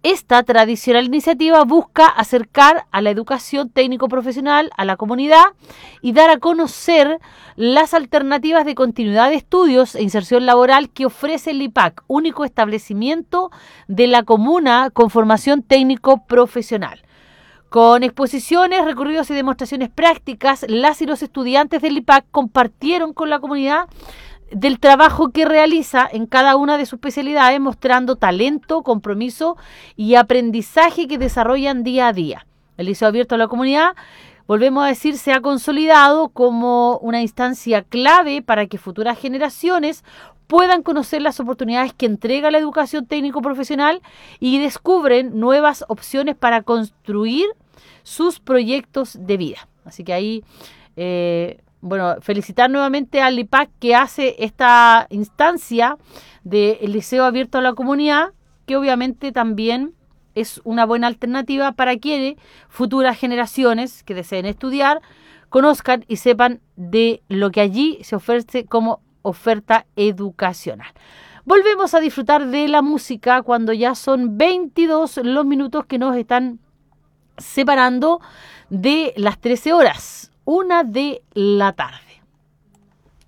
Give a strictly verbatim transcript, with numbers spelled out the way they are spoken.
Esta tradicional iniciativa busca acercar a la educación técnico-profesional a la comunidad y dar a conocer las alternativas de continuidad de estudios e inserción laboral que ofrece el I P A C, único establecimiento de la comuna con formación técnico-profesional. Con exposiciones, recorridos y demostraciones prácticas, las y los estudiantes del I P A C compartieron con la comunidad del trabajo que realiza en cada una de sus especialidades, mostrando talento, compromiso y aprendizaje que desarrollan día a día. El Liceo Abierto a la Comunidad, volvemos a decir, se ha consolidado como una instancia clave para que futuras generaciones puedan conocer las oportunidades que entrega la educación técnico-profesional y descubren nuevas opciones para construir sus proyectos de vida. Así que ahí... Eh, Bueno, felicitar nuevamente al I P A C que hace esta instancia del Liceo Abierto a la Comunidad, que obviamente también es una buena alternativa para que futuras generaciones que deseen estudiar conozcan y sepan de lo que allí se ofrece como oferta educacional. Volvemos a disfrutar de la música cuando ya son veintidós los minutos que nos están separando de las trece horas. Una de la tarde.